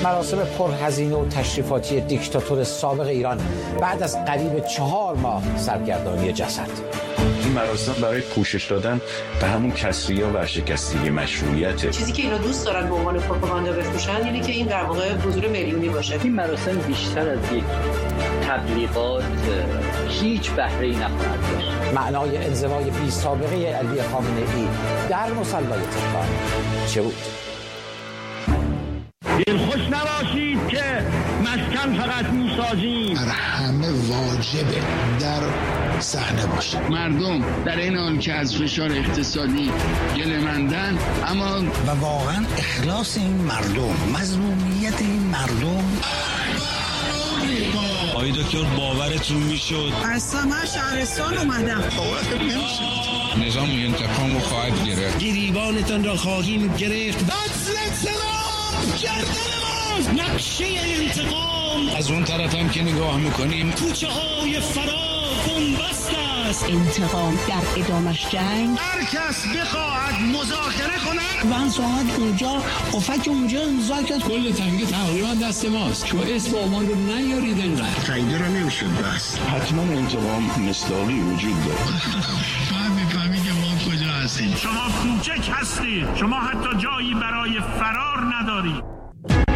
مراسم پرهزینه و تشریفاتی دیکتاتور سابق ایران بعد از قریب 4 ماه سرگردانی جسد. این مراسم برای پوشش دادن به همون کسری و ورشکستگی مشروعیته. چیزی که اینا دوست دارن به عنوان پروپاگاندا بفروشن اینه که این در واقع حضور میلیونی باشه. این مراسم بیشتر از یک تبلیغات هیچ بهره‌ای نخواهد داشت. معنای انزوای بی سابقه علی خامنه‌ای در مصلی تهران چه بود؟ دلخوش نباشید که مسکن فقط میسازیم. همه واجبه در صحنه باشه. مردم در این حال که از فشار اقتصادی گله‌مندن، اما و واقعا اخلاص این مردم، مظلومیت این مردم. آقای دکتر باورتون میشد؟ اصلا من شهرستان اومدم. باورتون نمیشد. نظام انتقام رو خواهد گرفت. گریبانتان را خواهیم گرفت. گردن ما نقشه انتقام. از اون طرف هم که نگاه میکنیم کوچه های فرار بنبست است. انتقام در ادامش جنگ. هر کس بخواهد مذاکره کند من ساعت اونجا افک اونجا امضا کرد. کل تنگه تقریبا دست ماست. شما اسم آمان رو نیارید اینقدر خیلی رو نمیشد بس. حتما انتقام مصداقی وجود داره. فهمی که ما کجا هستیم. شما کوچک هستید. شما حتی جایی برای فرار ندارید.